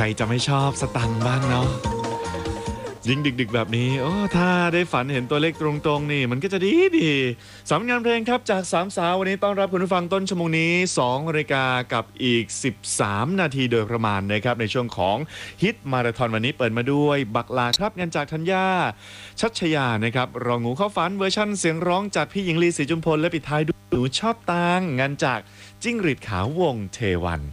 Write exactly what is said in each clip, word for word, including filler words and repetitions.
รจะไม่ชอบสตังค์บ้างเนาะยิ่งดึกๆแบบนี้โอ้ถ้าได้ฝันเห็นตัวเลขตรงๆนี่มันก็จะดีดีสำงานเพลงครับจากสามสาววันนี้ต้อนรับคุณผู้ฟังต้นชั่วโมงนี้สองนาฬิกากับอีกสิบสามนาทีโดยประมาณนะครับในช่วงของฮิตมาราธอนวันนี้เปิดมาด้วยบักลาครับงานจากธัญญาชัชยานะครับรองงูเข้าฝันเวอร์ชั่นเสียงร้องจากพี่หญิงลีศรีจุมพลและปิดท้ายด้วยหนูชอบตังงานจากจิ้งหรีดขาววงเทวัน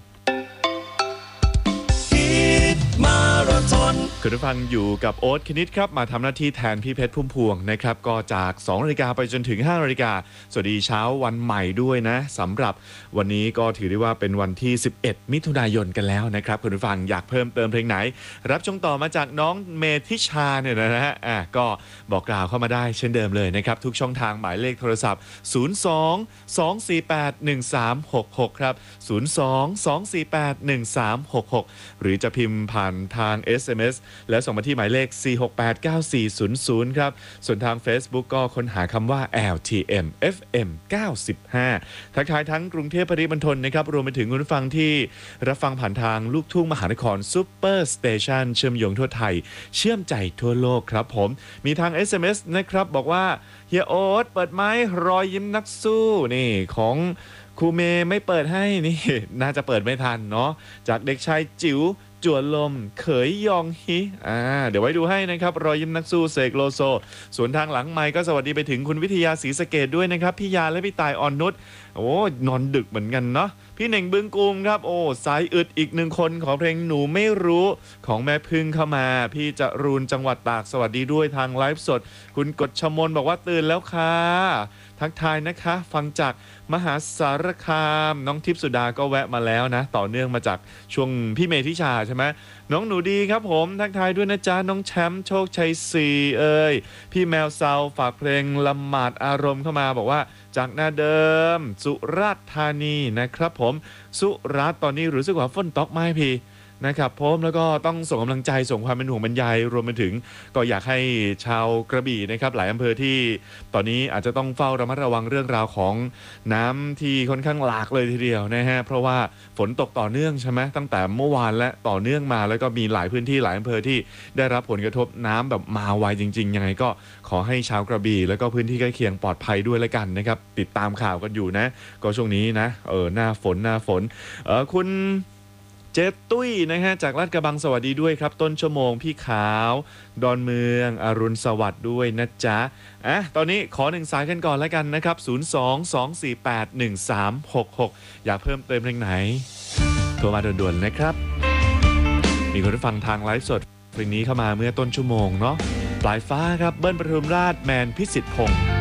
คุณผู้ฟังอยู่กับโอ๊ตคณิตครับมาทำหน้าที่แทนพี่เพชรพุ่มพวงนะครับก็จากสองนาฬิกาไปจนถึงห้านาฬิกาสวัสดีเช้าวันใหม่ด้วยนะสำหรับวันนี้ก็ถือได้ว่าเป็นวันที่สิบเอ็ดมิถุนายนกันแล้วนะครับคุณผู้ฟังอยากเพิ่มเติมเพลงไหนรับชมต่อมาจากน้องเมธิชาเนี่ยนะฮะอ่ะก็บอกกล่าวเข้ามาได้เช่นเดิมเลยนะครับทุกช่องทางหมายเลขโทรศัพท์ศูนย์ สอง สอง สี่ แปด หนึ่ง สาม หก หกครับศูนย์ สอง สอง สี่ แปด หนึ่ง สาม หก หกหรือจะพิมพ์ผ่านทาง เอส เอ็ม เอส แล้วส่งมาที่หมายเลข สี่ หก แปด เก้า สี่ ศูนย์ ศูนย์ ครับส่วนทาง Facebook ก็ค้นหาคำว่า แอล ที เอ็ม เอฟ เอ็ม เก้าสิบห้า ทักทายทั้งกรุงเทพปริมณฑลนะครับรวมไปถึงคุณผู้ฟังที่รับฟังผ่านทางลูกทุ่งมหานครซุปเปอร์สเตชันเชื่อมโยงทั่วไทยเชื่อมใจทั่วโลกครับผมมีทาง เอส เอ็ม เอส นะครับบอกว่าเฮียโอ๊ตเปิดไม้รอยยิ้มนักสู้นี่ของครูเมย์ไม่เปิดให้นี่น่าจะเปิดไม่ทันเนาะจากเด็กชายจิ๋วจวนลมเขยยองฮิอ่าเดี๋ยวไว้ดูให้นะครับรอยยิ้มนักสู้เสกโลโซส่วนทางหลังไมค์ก็สวัสดีไปถึงคุณวิทยาศรีสะเกดด้วยนะครับพี่ยาและพี่ตายอ่อนนุชโอ้นอนดึกเหมือนกันเนาะพี่เหน่งบึงกุมครับโอ้สายอึดอีกหนึ่งคนของเพลงหนูไม่รู้ของแม่พึ่งเข้ามาพี่จรูนจังหวัดตากสวัสดีด้วยทางไลฟ์สดคุณกฎชมนบอกว่าตื่นแล้วค่ะทักทายนะคะฟังจากมหาสารคามน้องทิพย์สุดาก็แวะมาแล้วนะต่อเนื่องมาจากช่วงพี่เมธิชาใช่ไหมน้องหนูดีครับผมทักทายด้วยนะจ๊ะน้องแชมป์โชคชัยศรีเอ้ยพี่แมวเซาฝากเพลงละหมาดอารมณ์เข้ามาบอกว่าจากหน้าเดิมสุราษฎร์ธานีนะครับผมสุราษฎร์ตอนนี้รู้สึกว่าฝนตกไหมพี่นะครับผมแล้วก็ต้องส่งกำลังใจส่งความเป็นห่วงบรรยายรวมไปถึงก็อยากให้ชาวกระบี่นะครับหลายอำเภอที่ตอนนี้อาจจะต้องเฝ้าระมัดระวังเรื่องราวของน้ำที่ค่อนข้างหลากเลยทีเดียวนะฮะเพราะว่าฝนตกต่อเนื่องใช่ไหมตั้งแต่เมื่อวานและต่อเนื่องมาแล้วก็มีหลายพื้นที่หลายอำเภอที่ได้รับผลกระทบน้ำแบบมาไวจริงๆยังไงก็ขอให้ชาวกระบี่แล้วก็พื้นที่ใกล้เคียงปลอดภัยด้วยแล้วกันนะครับติดตามข่าวกันอยู่นะก็ช่วงนี้นะเออหน้าฝนหน้าฝนเออคุณเจตุ้ยนะฮะจากลาดกระบังสวัสดีด้วยครับต้นชั่วโมงพี่ขาวดอนเมืองอรุณสวัสดิ์ด้วยนะจ๊ะอ่ะตอนนี้ขอหนึ่งสายกันก่อนแล้วกันนะครับศูนย์ สอง สอง สี่ แปด หนึ่ง สาม หก หกอยากเพิ่มเติมเพลงไหนโทรมาด่วนๆนะครับมีคนที่ฟังทางไลฟ์สดเพลงนี้เข้ามาเมื่อต้นชั่วโมงเนาะปลายฟ้าครับเบิ้ลปทุมราชแมนพิสิทธิ์พงษ์